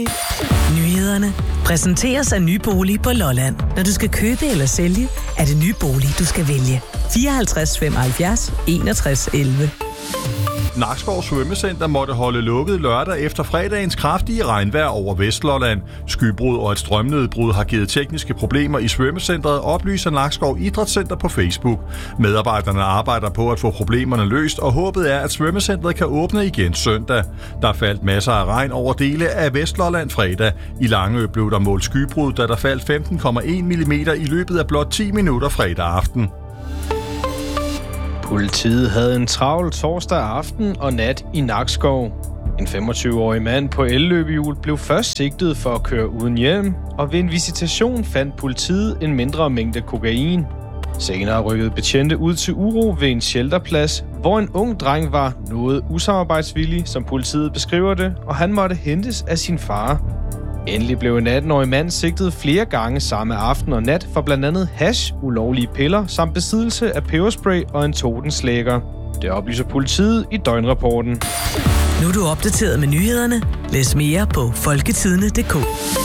Nyhederne præsenteres af Nybolig på Lolland. Når du skal købe eller sælge, er det Nybolig, du skal vælge. 54 75 61 11. Nakskov Svømmecenter måtte holde lukket lørdag efter fredagens kraftige regnvejr over Vestlolland. Skybrud og et strømnedbrud har givet tekniske problemer i svømmecentret, oplyser Nakskov Idrætscenter på Facebook. Medarbejderne arbejder på at få problemerne løst, og håbet er, at svømmecentret kan åbne igen søndag. Der faldt masser af regn over dele af Vestlolland fredag. I Langø blev der målt skybrud, da der faldt 15,1 mm i løbet af blot 10 minutter fredag aften. Politiet havde en travl torsdag aften og nat i Nakskov. En 25-årig mand på elløbehjul blev først sigtet for at køre uden hjelm, og ved en visitation fandt politiet en mindre mængde kokain. Senere rykkede betjente ud til uro ved en shelterplads, hvor en ung dreng var noget usamarbejdsvillig, som politiet beskriver det, og han måtte hentes af sin far. Endelig blev en 18-årig mand sigtet flere gange samme aften og nat for blandt andet hash, ulovlige piller samt besiddelse af peberspray og en totenslægger. Det oplyser politiet i døgnrapporten. Nu er du opdateret med nyhederne. Læs mere på folketidene.dk.